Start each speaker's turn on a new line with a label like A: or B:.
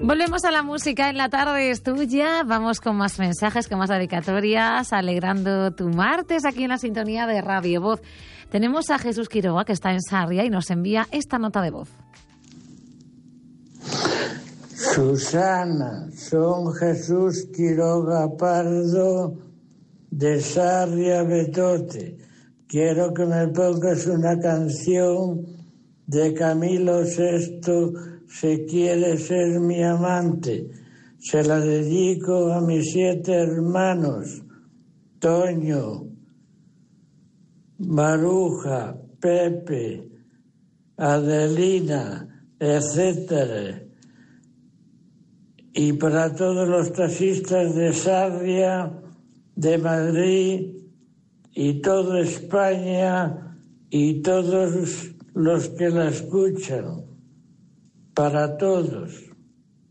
A: Volvemos a la música en la tarde es tuya. Vamos con más mensajes, con más dedicatorias, alegrando tu martes aquí en la sintonía de Radio Voz. Tenemos a Jesús Quiroga, que está en Sarria, y nos envía esta nota de voz.
B: Susana, son Jesús Quiroga Pardo de Sarria, Betote. Quiero que me pongas una canción de Camilo VI, Si quieres ser mi amante. Se la dedico a mis 7 hermanos, Toño, Maruja, Pepe, Adelina, etcétera. Y para todos los taxistas de Sarria, de Madrid y toda España y todos los que la escuchan. Para todos.